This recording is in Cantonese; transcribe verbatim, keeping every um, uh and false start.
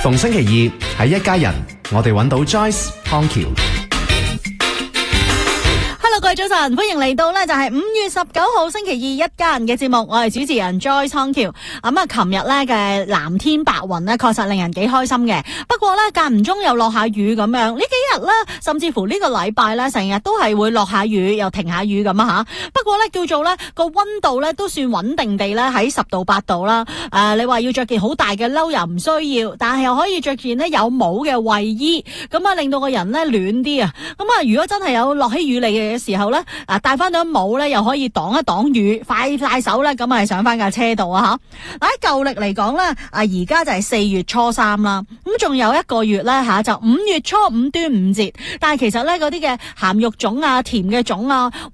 逢星期二喺一家人，我哋揾到 Joyce 康橋。 Hello， 各位早晨，歡迎嚟到呢就係五月十九號星期二一家人嘅節目，我係主持人 Joyce 康橋。咁啊，琴日呢嘅藍天白雲呢，確實令人幾開心嘅。不過呢，間唔中又落下雨咁樣，呢幾日呢，甚至乎呢個禮拜呢，成日都係會落下雨又停下雨咁啊吓。不過呢，叫做呢個溫度呢，都算穩定地呢喺十度八度啦。誒、呃，你話要着件好大嘅褸又唔需要，但係又可以着件呢有帽嘅衛衣，咁啊令到個人呢暖啲啊。咁啊，如果真係有落起雨嚟嘅時候咧，啊戴翻對帽咧，又可以擋一擋雨，快快手咧，咁啊上翻架車度啊吓！喺舊曆嚟講咧，啊而家就係四月初三啦，咁仲有一個月咧吓，就五月初五端午節。但係其實咧嗰啲嘅鹹肉粽啊、甜嘅粽啊，